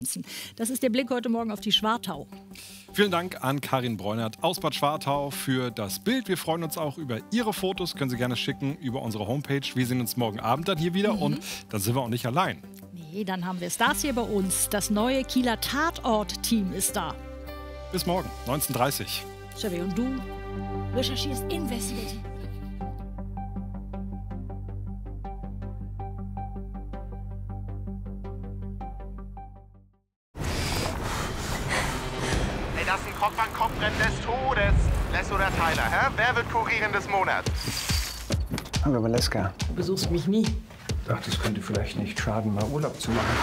Das ist der Blick heute Morgen auf die Schwartau. Vielen Dank an Karin Bräunert aus Bad Schwartau für das Bild. Wir freuen uns auch über Ihre Fotos. Können Sie gerne schicken über unsere Homepage. Wir sehen uns morgen Abend dann hier wieder und dann sind wir auch nicht allein. Nee, dann haben wir Stars hier bei uns. Das neue Kieler Tatort-Team ist da. Bis morgen, 19:30 Uhr. Chevy, und du recherchierst investigativ. Das ist ein Kopf-an-Kopf-Rennen des Todes. Les oder Tyler, hä? Wer wird Kurierin des Monats? Hallo Valeska. Du besuchst mich nie. Ich dachte, es könnte vielleicht nicht schaden, mal Urlaub zu machen.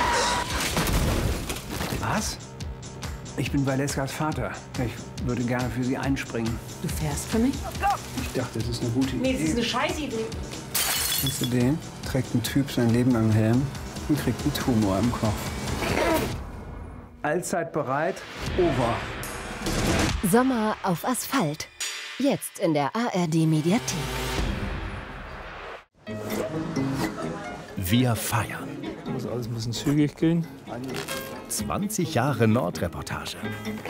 Was? Ich bin Valeskas Vater. Ich würde gerne für Sie einspringen. Du fährst für mich? Ich dachte, das ist eine gute Idee. Nee, das ist eine Scheißidee. Kennst du den? Trägt ein Typ sein Leben am Helm und kriegt einen Tumor im Kopf. Allzeit bereit, over. Sommer auf Asphalt. Jetzt in der ARD-Mediathek. Wir feiern. Muss alles ein bisschen zügig gehen. 20 Jahre Nordreportage.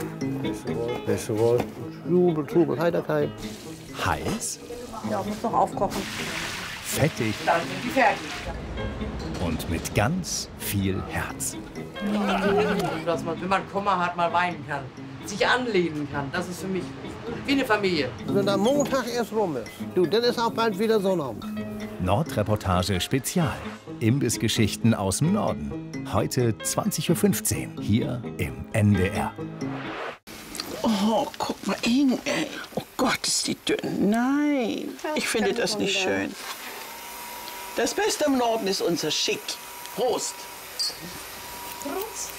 Jubel, Trubel, Heiterkeit. Heiß, Ja, muss noch aufkochen. fettig Dann sind die fertig. und mit ganz viel Herz. Dass man, wenn man Kummer hat, mal weinen kann. Sich anlehnen kann. Das ist für mich wie eine Familie. Wenn der Montag erst rum ist, du, dann ist auch bald wieder Sonnabend. Nordreportage Spezial. Imbissgeschichten aus dem Norden. Heute 20:15 Uhr hier im NDR. Oh, guck mal hin, ey. Oh Gott, ist die dünn. Nein, ich finde das nicht schön. Das Beste im Norden ist unser Schick. Prost. Prost.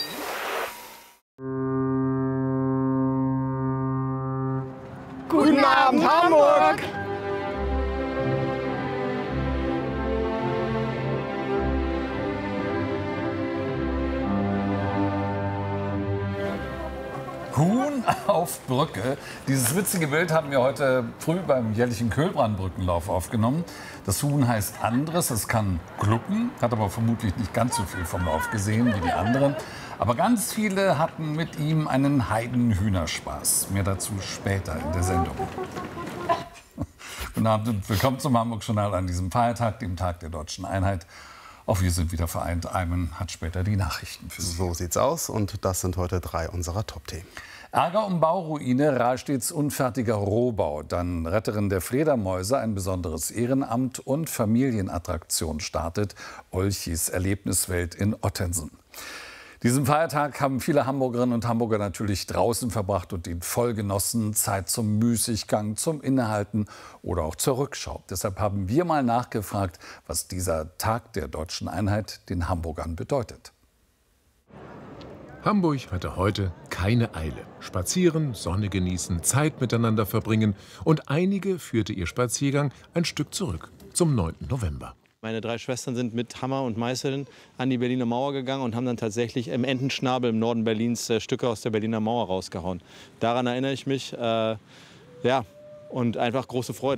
Guten Abend, Hamburg! Huhn auf Brücke. Dieses witzige Bild haben wir heute früh beim jährlichen Köhlbrandbrückenlauf aufgenommen. Das Huhn heißt Andres, es kann glucken, hat aber vermutlich nicht ganz so viel vom Lauf gesehen wie die anderen. Aber ganz viele hatten mit ihm einen Heidenhühnerspaß. Mehr dazu später in der Sendung. Guten Abend und willkommen zum Hamburg-Journal an diesem Feiertag, dem Tag der Deutschen Einheit. Auch wir sind wieder vereint. Ayman hat später die Nachrichten für Sie. So sieht's aus und das sind heute 3 unserer Top-Themen. Ärger um Bauruine, Rahlstedts unfertiger Rohbau, dann Retterin der Fledermäuse, ein besonderes Ehrenamt und Familienattraktion startet Olchis Erlebniswelt in Ottensen. Diesen Feiertag haben viele Hamburgerinnen und Hamburger natürlich draußen verbracht und ihn voll genossen. Zeit zum Müßiggang, zum Innehalten oder auch zur Rückschau. Deshalb haben wir mal nachgefragt, was dieser Tag der Deutschen Einheit den Hamburgern bedeutet. Hamburg hatte heute keine Eile. Spazieren, Sonne genießen, Zeit miteinander verbringen. Und einige führte ihr Spaziergang ein Stück zurück, zum 9. November. Meine 3 Schwestern sind mit Hammer und Meißel an die Berliner Mauer gegangen und haben dann tatsächlich im Entenschnabel im Norden Berlins Stücke aus der Berliner Mauer rausgehauen. Daran erinnere ich mich, ja, und einfach große Freude.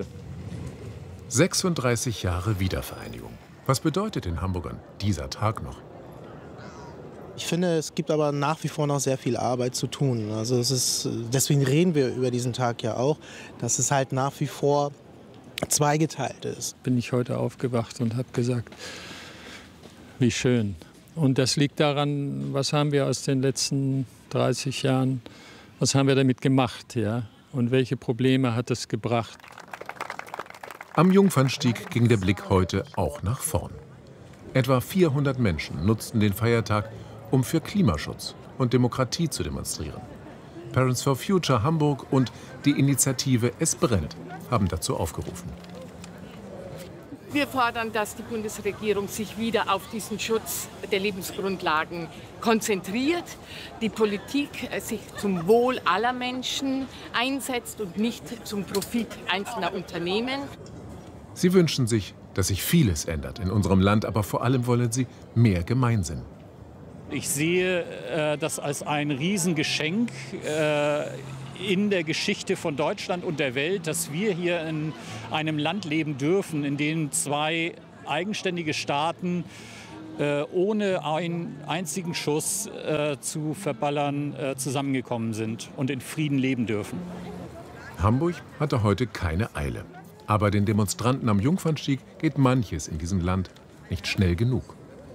36 Jahre Wiedervereinigung. Was bedeutet den Hamburgern dieser Tag noch? Ich finde, es gibt aber nach wie vor noch sehr viel Arbeit zu tun. Also deswegen reden wir über diesen Tag ja auch, dass es halt nach wie vor zweigeteilt ist. Bin ich heute aufgewacht und habe gesagt, wie schön. Und das liegt daran, was haben wir aus den letzten 30 Jahren, was haben wir damit gemacht, ja? Und welche Probleme hat es gebracht? Am Jungfernstieg ging der Blick heute auch nach vorn. Etwa 400 Menschen nutzten den Feiertag, um für Klimaschutz und Demokratie zu demonstrieren. Parents for Future Hamburg und die Initiative Es brennt haben dazu aufgerufen. Wir fordern, dass die Bundesregierung sich wieder auf diesen Schutz der Lebensgrundlagen konzentriert, die Politik sich zum Wohl aller Menschen einsetzt und nicht zum Profit einzelner Unternehmen. Sie wünschen sich, dass sich vieles ändert in unserem Land, aber vor allem wollen sie mehr Gemeinsinn. Ich sehe das als ein Riesengeschenk in der Geschichte von Deutschland und der Welt, dass wir hier in einem Land leben dürfen, in dem 2 eigenständige Staaten ohne einen einzigen Schuss zu verballern, zusammengekommen sind und in Frieden leben dürfen. Hamburg hatte heute keine Eile. Aber den Demonstranten am Jungfernstieg geht manches in diesem Land nicht schnell genug.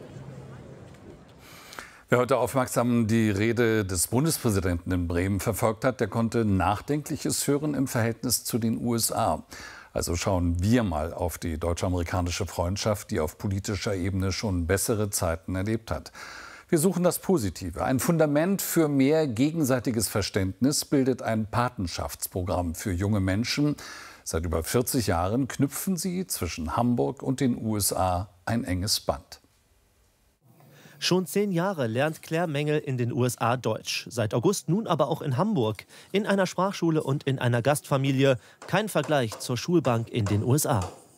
Wer heute aufmerksam die Rede des Bundespräsidenten in Bremen verfolgt hat, der konnte Nachdenkliches hören im Verhältnis zu den USA. Also schauen wir mal auf die deutsch-amerikanische Freundschaft, die auf politischer Ebene schon bessere Zeiten erlebt hat. Wir suchen das Positive. Ein Fundament für mehr gegenseitiges Verständnis bildet ein Patenschaftsprogramm für junge Menschen. Seit über 40 Jahren knüpfen sie zwischen Hamburg und den USA ein enges Band. Schon 10 Jahre lernt Claire Mengel in den USA Deutsch. Seit August nun aber auch in Hamburg. In einer Sprachschule und in einer Gastfamilie. Kein Vergleich zur Schulbank in den USA.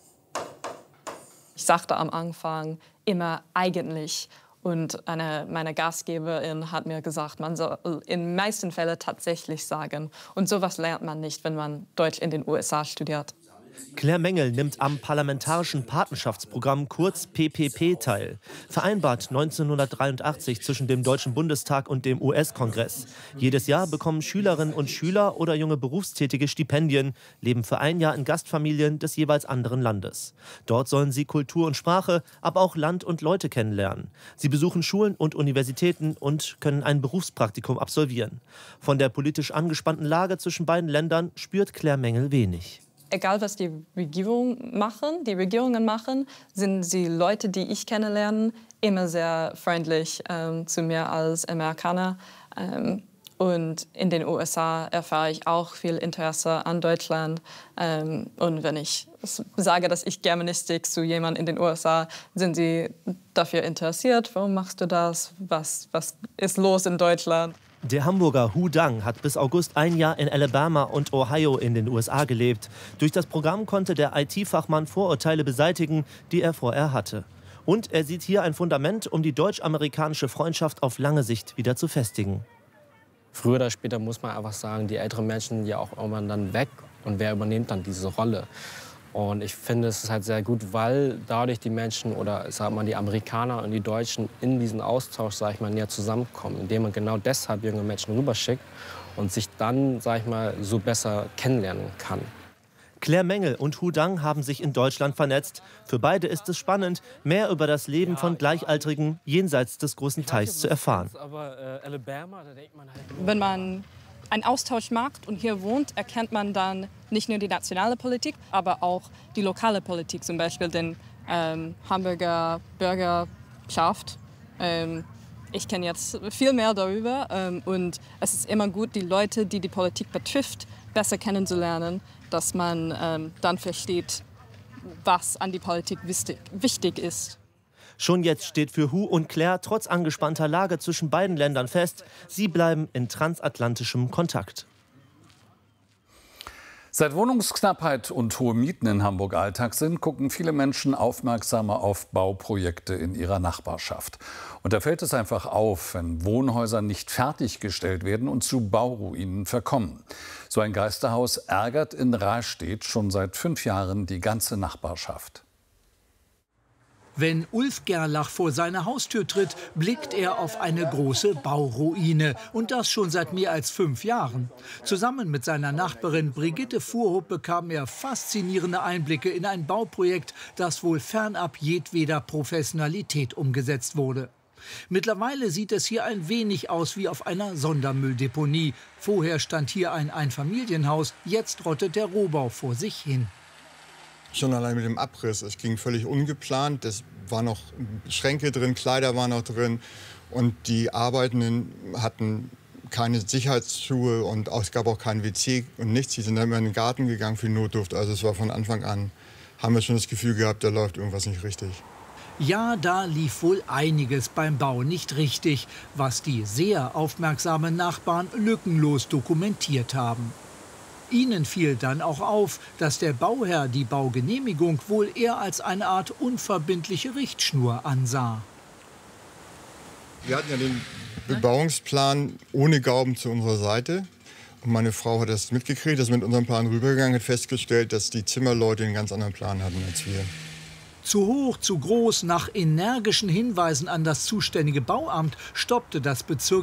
Ich sagte am Anfang immer eigentlich. Und eine meiner Gastgeberin hat mir gesagt, man soll in den meisten Fällen tatsächlich sagen. Und sowas lernt man nicht, wenn man Deutsch in den USA studiert. Claire Mengel nimmt am Parlamentarischen Patenschaftsprogramm, kurz PPP, teil. Vereinbart 1983 zwischen dem Deutschen Bundestag und dem US-Kongress. Jedes Jahr bekommen Schülerinnen und Schüler oder junge Berufstätige Stipendien, leben für ein Jahr in Gastfamilien des jeweils anderen Landes. Dort sollen sie Kultur und Sprache, aber auch Land und Leute kennenlernen. Sie besuchen Schulen und Universitäten und können ein Berufspraktikum absolvieren. Von der politisch angespannten Lage zwischen beiden Ländern spürt Claire Mengel wenig. Egal, was die Regierungen machen, sind die Leute, die ich kennenlerne, immer sehr freundlich zu mir als Amerikaner. Und in den USA erfahre ich auch viel Interesse an Deutschland. Und wenn ich sage, dass ich Germanistik zu jemandem in den USA, sind sie dafür interessiert. Warum machst du das? Was ist los in Deutschland? Der Hamburger Hu Dang hat bis August ein Jahr in Alabama und Ohio in den USA gelebt. Durch das Programm konnte der IT-Fachmann Vorurteile beseitigen, die er vorher hatte. Und er sieht hier ein Fundament, um die deutsch-amerikanische Freundschaft auf lange Sicht wieder zu festigen. Früher oder später muss man einfach sagen, die älteren Menschen sind ja auch irgendwann dann weg. Und wer übernimmt dann diese Rolle? Und ich finde, es ist halt sehr gut, weil dadurch die Menschen oder sag mal, die Amerikaner und die Deutschen in diesen Austausch, sag ich mal, näher zusammenkommen, indem man genau deshalb junge Menschen rüberschickt und sich dann, sag ich mal, so besser kennenlernen kann. Claire Mengel und Hu Dang haben sich in Deutschland vernetzt. Für beide ist es spannend, mehr über das Leben von Gleichaltrigen jenseits des großen Teichs zu erfahren. Wenn man einen Austausch macht und hier wohnt, erkennt man dann nicht nur die nationale Politik, aber auch die lokale Politik, zum Beispiel den Hamburger Bürgerschaft. Ich kenne jetzt viel mehr darüber und es ist immer gut, die Leute, die die Politik betrifft, besser kennenzulernen, dass man dann versteht, was an die Politik wichtig ist. Schon jetzt steht für Hu und Claire trotz angespannter Lage zwischen beiden Ländern fest, sie bleiben in transatlantischem Kontakt. Seit Wohnungsknappheit und hohe Mieten in Hamburg Alltag sind, gucken viele Menschen aufmerksamer auf Bauprojekte in ihrer Nachbarschaft. Und da fällt es einfach auf, wenn Wohnhäuser nicht fertiggestellt werden und zu Bauruinen verkommen. So ein Geisterhaus ärgert in Rahlstedt schon seit 5 Jahren die ganze Nachbarschaft. Wenn Ulf Gerlach vor seine Haustür tritt, blickt er auf eine große Bauruine. Und das schon seit mehr als 5 Jahren. Zusammen mit seiner Nachbarin Brigitte Fuhrhopp bekam er faszinierende Einblicke in ein Bauprojekt, das wohl fernab jedweder Professionalität umgesetzt wurde. Mittlerweile sieht es hier ein wenig aus wie auf einer Sondermülldeponie. Vorher stand hier ein Einfamilienhaus, jetzt rottet der Rohbau vor sich hin. Schon allein mit dem Abriss, es ging völlig ungeplant. Es waren noch Schränke drin, Kleider waren noch drin. Und die Arbeitenden hatten keine Sicherheitsschuhe und es gab auch kein WC und nichts. Die sind dann immer in den Garten gegangen für Notdurft. Also es war von Anfang an, haben wir schon das Gefühl gehabt, da läuft irgendwas nicht richtig. Ja, da lief wohl einiges beim Bau nicht richtig, was die sehr aufmerksamen Nachbarn lückenlos dokumentiert haben. Ihnen fiel dann auch auf, dass der Bauherr die Baugenehmigung wohl eher als eine Art unverbindliche Richtschnur ansah. Wir hatten ja den Bebauungsplan ohne Gauben zu unserer Seite. Und meine Frau hat das mitgekriegt, ist mit unserem Plan rübergegangen, hat festgestellt, dass die Zimmerleute einen ganz anderen Plan hatten als wir. Zu hoch, zu groß, nach energischen Hinweisen an das zuständige Bauamt stoppte das Bezirks